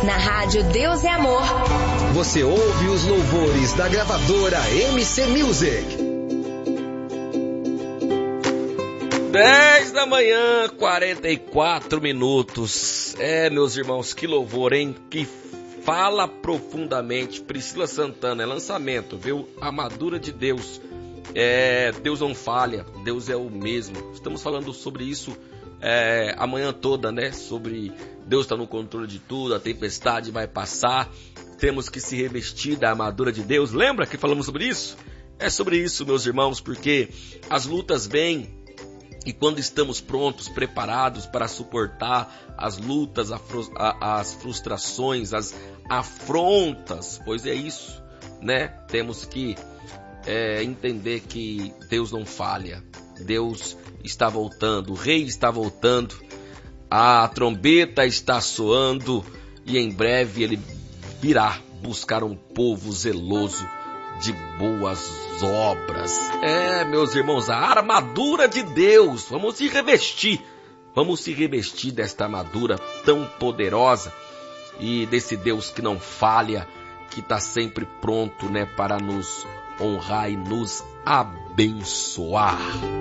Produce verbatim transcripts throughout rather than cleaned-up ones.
Na rádio Deus é Amor. Você ouve os louvores da gravadora M C Music. dez da manhã, quarenta e quatro minutos. É, meus irmãos, que louvor, hein? Que fala profundamente. Priscila Santana, é lançamento, viu? Armadura de Deus. É, Deus não falha, Deus é o mesmo. Estamos falando sobre isso é, a manhã toda, né? Sobre Deus está no controle de tudo, a tempestade vai passar. Temos que se revestir da armadura de Deus. Lembra que falamos sobre isso? É sobre isso, meus irmãos, porque as lutas vêm. E quando estamos prontos, preparados para suportar as lutas, as frustrações, as afrontas, pois é isso, né? Temos que é, entender que Deus não falha, Deus está voltando, o Rei está voltando, a trombeta está soando e em breve Ele virá buscar um povo zeloso de boas obras. É, meus irmãos, a armadura de Deus. Vamos se revestir. Vamos se revestir desta armadura tão poderosa e desse Deus que não falha, que está sempre pronto, né, para nos honrar e nos abençoar.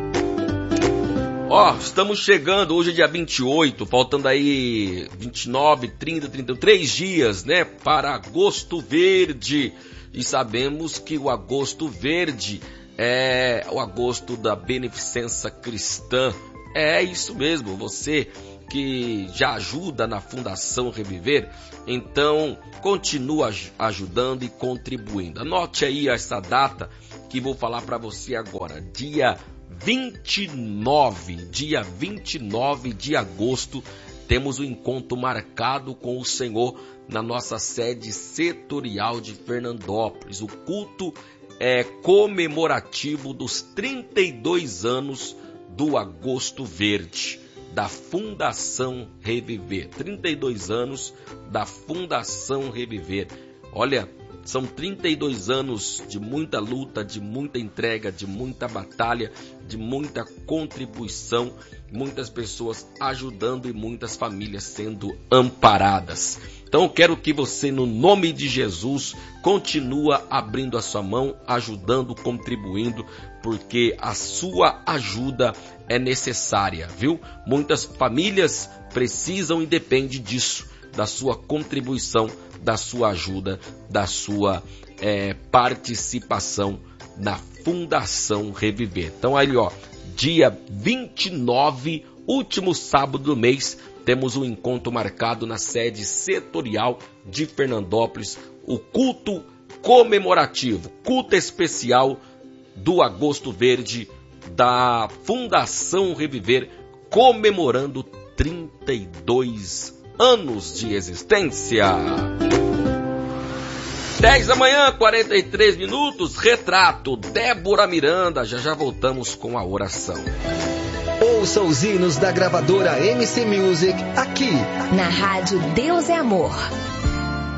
Ó, estamos chegando, hoje é dia vinte e oito, faltando aí vinte e nove, trinta, trinta e três dias, né, para Agosto Verde. E sabemos que o Agosto Verde é o agosto da beneficência cristã. É isso mesmo, você que já ajuda na Fundação Reviver, então continua ajudando e contribuindo. Anote aí essa data que vou falar para você agora, dia vinte e nove, dia vinte e nove de agosto, temos um encontro marcado com o Senhor na nossa sede setorial de Fernandópolis. O culto é comemorativo dos trinta e dois anos do Agosto Verde, da Fundação Reviver. trinta e dois anos da Fundação Reviver. Olha, são trinta e dois anos de muita luta, de muita entrega, de muita batalha, de muita contribuição, muitas pessoas ajudando e muitas famílias sendo amparadas. Então eu quero que você, no nome de Jesus, continua abrindo a sua mão, ajudando, contribuindo, porque a sua ajuda é necessária, viu? Muitas famílias precisam e dependem disso, da sua contribuição, da sua ajuda, da sua é, participação na Fundação Reviver. Então aí, ó, dia vinte e nove, último sábado do mês, temos um encontro marcado na sede setorial de Fernandópolis, o culto comemorativo, culto especial do Agosto Verde da Fundação Reviver, comemorando trinta e dois anos de existência. dez da manhã, quarenta e três minutos, retrato, Débora Miranda. Já já voltamos com a oração. Ouça os hinos da gravadora M C Music aqui na rádio Deus é Amor.